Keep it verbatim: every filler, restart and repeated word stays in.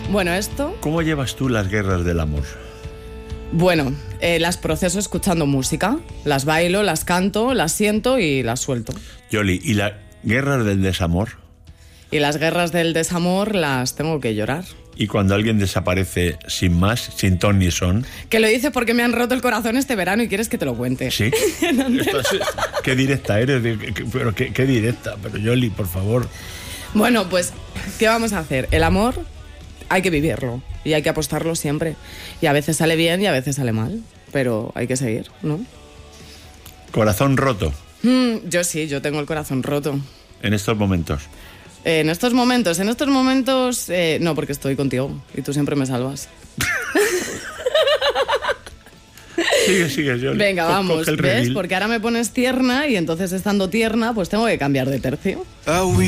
Bueno, esto... ¿Cómo llevas tú las guerras del amor? Bueno, eh, las proceso escuchando música. Las bailo, las canto, las siento y las suelto. Yoli, ¿y las guerras del desamor? Y las guerras del desamor las tengo que llorar. ¿Y cuando alguien desaparece sin más, sin ton ni son? Que lo dices porque me han roto el corazón este verano y quieres que te lo cuente. ¿Sí? Esto es, qué directa eres, pero qué, qué directa. Pero Yoli, por favor. Bueno, pues, ¿qué vamos a hacer? El amor hay que vivirlo y hay que apostarlo siempre. Y a veces sale bien y a veces sale mal, pero hay que seguir, ¿no? Corazón roto. Mm, yo sí, yo tengo el corazón roto. En estos momentos. Eh, en estos momentos, en estos momentos, eh, no, porque estoy contigo y tú siempre me salvas. Sigue, sigue, Yoli. Venga, Co- vamos, coge el ¿ves? redil. Porque ahora me pones tierna y entonces estando tierna, pues tengo que cambiar de tercio.